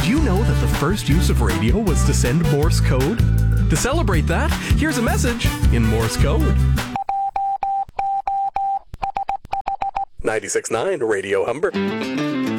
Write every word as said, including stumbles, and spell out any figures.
Did you know that the first use of radio was to send Morse code? To celebrate that, here's a message in Morse code. ninety-six point nine Radio Humber.